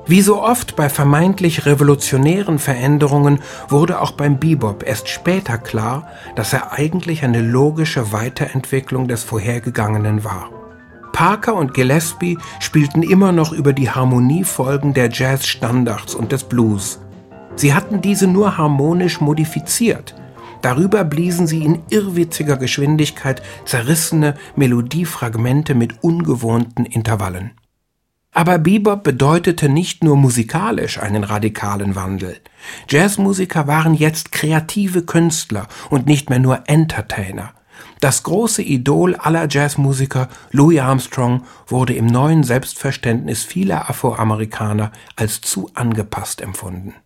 Wie so oft bei vermeintlich revolutionären Veränderungen wurde auch beim Bebop erst später klar, dass er eigentlich eine logische Weiterentwicklung des Vorhergegangenen war. Parker und Gillespie spielten immer noch über die Harmoniefolgen der Jazz-Standards und des Blues. Sie hatten diese nur harmonisch modifiziert. Darüber bliesen sie in irrwitziger Geschwindigkeit zerrissene Melodiefragmente mit ungewohnten Intervallen. Aber Bebop bedeutete nicht nur musikalisch einen radikalen Wandel. Jazzmusiker waren jetzt kreative Künstler und nicht mehr nur Entertainer. Das große Idol aller Jazzmusiker, Louis Armstrong, wurde im neuen Selbstverständnis vieler Afroamerikaner als zu angepasst empfunden.